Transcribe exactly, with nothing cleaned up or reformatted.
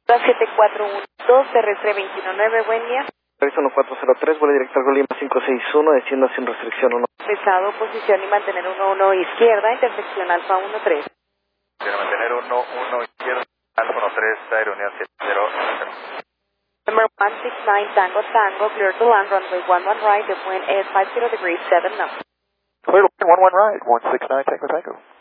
siete cuatro uno dos, terrestre veintiuno nueve, buen día. uno cuatro cero tres, vuelo directo al Golima cinco seis uno, descienda sin restricción uno. Pesado, posición y mantener uno uno izquierda, intersección alfa uno tres. Quiero mantener uno uno izquierda, alfa uno tres, aerolínea siete cero. Number one six nine Tango Tango, clear to land, runway one one right, the wind is five zero degrees seven knots. Clear one one right, one six nine Tango Tango.